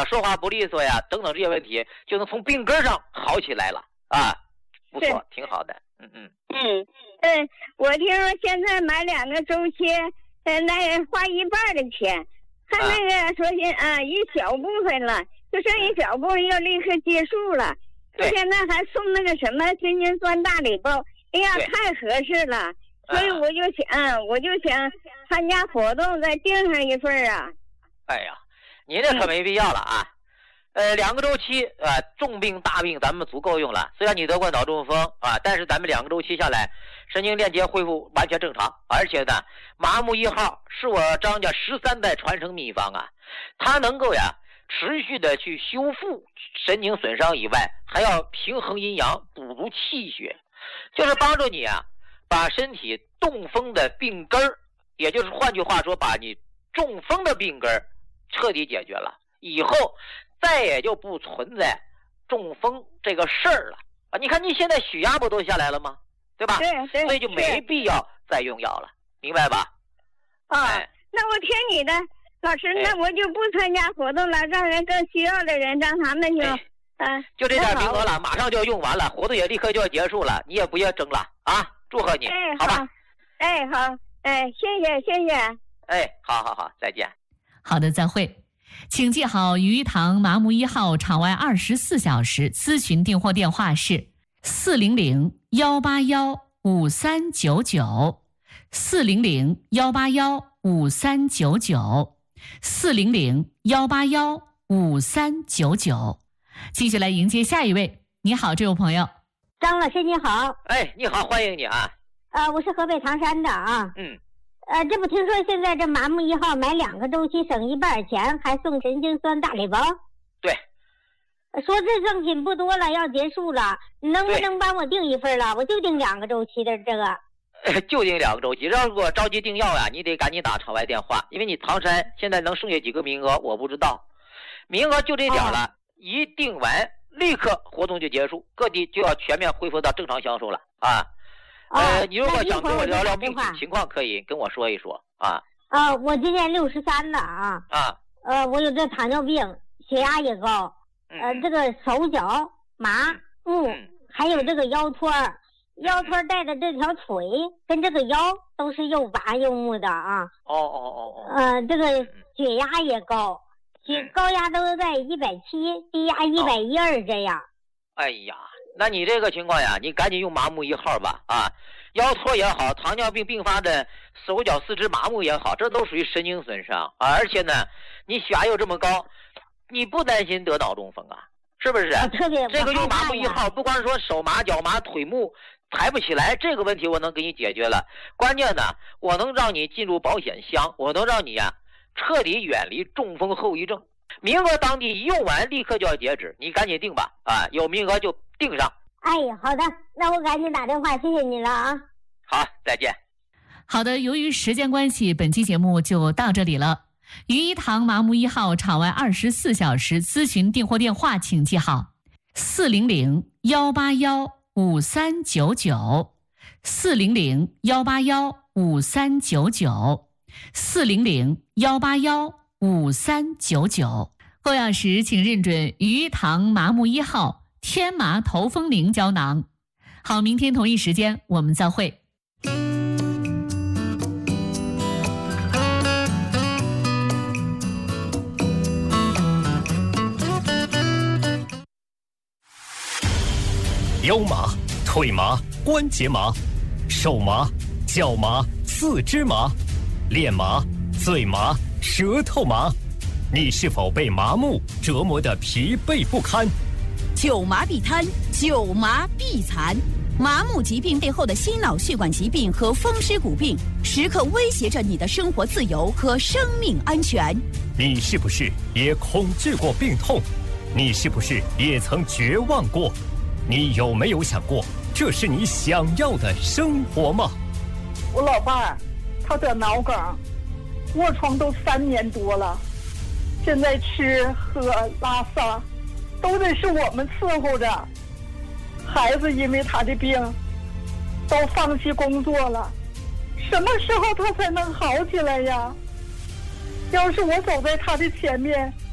说话不利索呀，等等这些问题，就能从病根上好起来了啊，不错，挺好的。 我听说现在买2个周期，那花一半的钱，还那个说一小部分了，就剩一小部分要立刻结束了。现在还送那个什么神经酸大礼包，哎呀，太合适了。所以我就想参加活动，再订上一份啊。 哎呀，您这可没必要了啊。2个周期重病大病咱们足够用了。虽然你得过脑中风啊，但是咱们2个周期下来，神经链接恢复完全正常。而且呢，麻木1号是我张家13代传承秘方啊，它能够持续的去修复神经损伤以外，还要平衡阴阳，补足气血，就是帮助你把身体中风的病根儿，也就是换句话说，把你中风的病根儿彻底解决了，以后再也就不存在中风这个事儿了啊！你看你现在血压不都下来了吗？对吧？ 对， 所以就没必要再用药了，明白吧？ 那我听你的，老师，那我就不参加活动了，让人更需要的人，让他们就这点名额了，马上就要用完了，活动也立刻就要结束了，你也不要争了啊！祝贺你，好吧？ 好，谢谢。 好，再见。 好的，再会。请记好鱼塘麻木1号场外24小时咨询订货电话是400-181-5399 400-181-5399 400-181-5399。继续来迎接下一位。你好，这位朋友。 张老师你好。 你好，欢迎你啊。 我是河北唐山的啊。这不听说现在这麻木1号买2个周期省一半钱，还送神经酸大礼包？ 对。 说这赠品不多了，要结束了，你能不能帮我订一份了？我就订2个周期的这个。 就订2个周期，如果着急订药你得赶紧打场外电话，因为你唐山现在能剩下几个名额我不知道，名额就这点了，一订完立刻活动就结束，各地就要全面恢复到正常销售了啊。你如果想跟我聊聊病情况，可以跟我说一说啊。 我今年63了啊。我有这糖尿病，血压也高，这个手脚麻木，还有这个腰托带的这条腿跟这个腰都是又麻又木的啊。这个血压也高，高压都在170，低压112这样。 哎呀，那你这个情况你赶紧用麻木1号吧啊！腰托也好，糖尿病并发的手脚四肢麻木也好，这都属于神经损伤而且呢，你血压又这么高，你不担心得脑中风啊？是不是？ 特别这个用麻木1号，不光是说手麻脚麻腿木抬不起来，这个问题我能给你解决了。关键呢，我能让你进入保险箱，我能让你彻底远离中风后遗症。名额当地一用完立刻就要截止，你赶紧订吧啊！有名额就订上。 好的，那我赶紧打电话，谢谢你了啊。 好，再见。 好的，由于时间关系，本期节目就到这里了。鱼塘麻木1号场外24小时咨询订货电话请记好：400-181-5399 400-181-5399 400-181-5399。购药时请认准鱼塘麻木1号天麻头风灵胶囊。好，明天同一时间我们再会。 腰麻、腿麻、关节麻、手麻、脚麻、四肢麻、脸麻、嘴麻、舌头麻，你是否被麻木折磨得疲惫不堪？ 久麻必瘫，久麻必残。麻木疾病背后的心脑血管疾病和风湿骨病，时刻威胁着你的生活自由和生命安全。 你是不是也恐惧过病痛？你是不是也曾绝望过？你有没有想过，这是你想要的生活吗？ 我老伴儿，他得脑梗，卧床都3年多了，现在吃喝拉撒都得是我们伺候着。孩子因为他的病都放弃工作了，什么时候他才能好起来呀？要是我走在他的前面，